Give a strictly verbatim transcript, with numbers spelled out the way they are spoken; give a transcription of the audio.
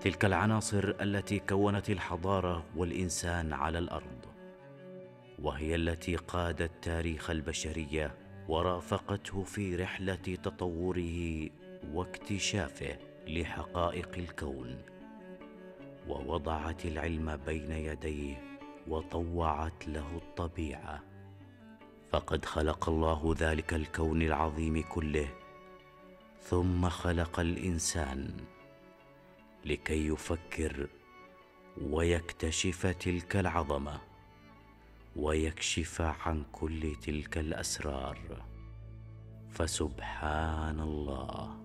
تلك العناصر التي كونت الحضاره والانسان على الارض، وهي التي قادت تاريخ البشريه ورافقته في رحله تطوره واكتشافه لحقائق الكون، ووضعت العلم بين يديه وطوعت له الطبيعه. فقد خلق الله ذلك الكون العظيم كله، ثم خلق الانسان لكي يفكر ويكتشف تلك العظمه ويكشف عن كل تلك الاسرار. فسبحان الله.